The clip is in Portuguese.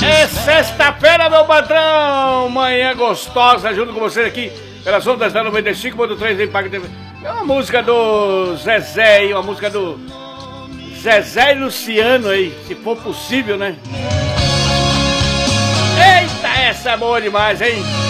É sexta-feira, meu patrão! Manhã gostosa, junto com vocês aqui pelas ondas da 95.3 em Impact TV. É uma música do Zezé aí, uma música do Zezé e Luciano aí, se for possível, né? Eita, essa é boa demais, hein?